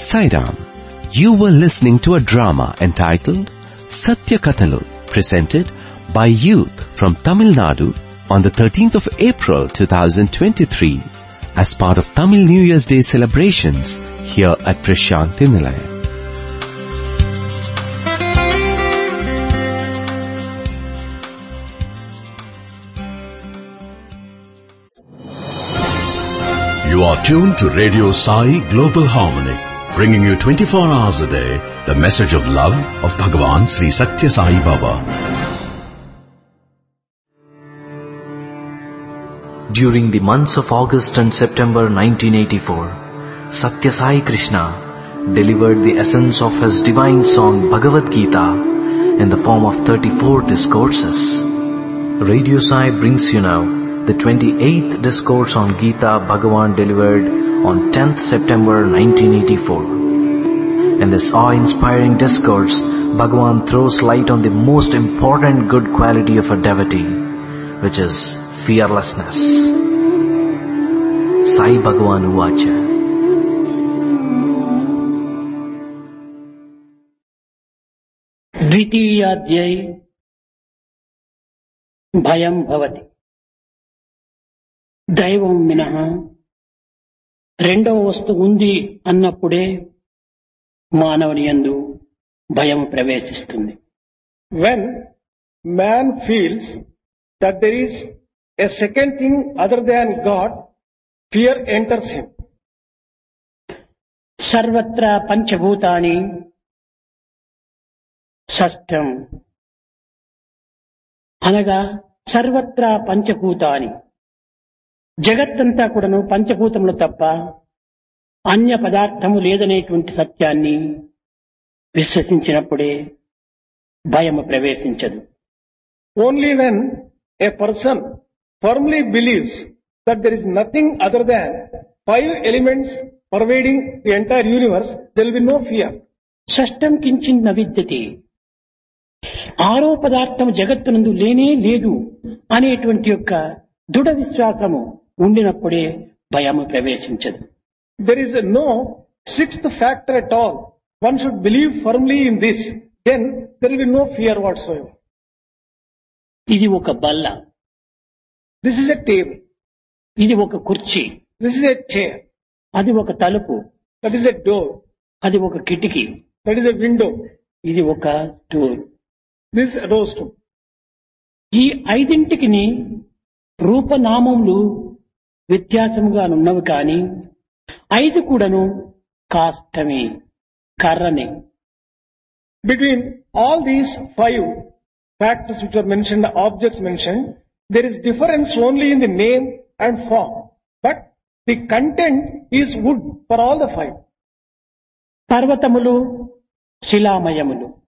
Saidam. You were listening to a drama entitled Satya Kathalu, presented by youth from Tamil Nadu on the 13th of April 2023 as part of Tamil New Year's Day celebrations here at Prashanthi Nilaya. You are tuned to Radio Sai Global Harmony, bringing you 24 hours a day the message of love of Bhagavan Sri Satya Sai Baba. During the months of August and September 1984, Satya Sai Krishna delivered the essence of his divine song Bhagavad Gita in the form of 34 discourses. Radio Sai brings you now the 28th discourse on Gita Bhagavan delivered on 10th September 1984. In this awe-inspiring discourse, Bhagavan throws light on the most important good quality of a devotee, which is fearlessness. Sai Bhagavan Uvacha. द्वितीयाध्यायी भयं भवति. దైవం మినహా రెండవ వస్తువు ఉంది అన్నప్పుడే మానవుని యందు భయం ప్రవేశిస్తుంది. When man feels that there is a second thing other than God, fear enters him. సర్వత్రా పంచభూతాని షష్టం అనగా సర్వత్రా పంచభూతాని, జగత్తంతా కూడాను పంచభూతములు తప్ప అన్య పదార్థము లేదనేటువంటి సత్యాన్ని విశ్వసించినప్పుడే భయము ప్రవేశించదు. Only when a person firmly believes that there is nothing other than 5 elements pervading the entire universe, there will be no fear. షష్టం కించిన్ న విద్యతే, ఆరో పదార్థము జగత్తునందు లేనే లేదు అనేటువంటి యొక్క దృఢ విశ్వాసము ఉండినప్పుడే భయము ప్రవేశించదు. There is no sixth factor at all. One should believe firmly in this, then there will be no fear whatsoever. ఇది ఒక బల్ల, This is a table, ఇది ఒక కుర్చీ, this is a chair, అది ఒక తలుపు, that is a door, అది ఒక కిటికీ, that is a window, ఇది ఒక stool. this is a doorstep. ఈ ఐదింటికి రూపనామములు వ్యత్యాసముగా ఉన్నవి కానీ ఐదు కూడాను కాష్టమే, కర్రనే. Between all these 5 factors which are mentioned, objects mentioned, there is difference only in the name and form. But the content is wood for all the 5. పర్వతములు శిలామయములు,